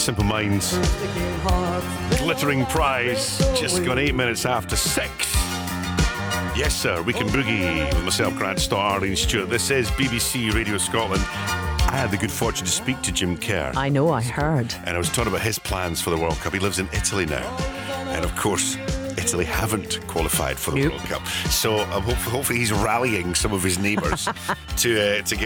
Simple Minds. Glittering prize. Just gone 8 minutes after 6. Yes, sir. We can boogie with myself, Grant Starr, Arlene Stewart. This is BBC Radio Scotland. I had the good fortune to speak to Jim Kerr. I know, I heard. And I was talking about his plans for the World Cup. He lives in Italy now. And of course, Italy haven't qualified for the World Cup. So hopefully he's rallying some of his neighbours to get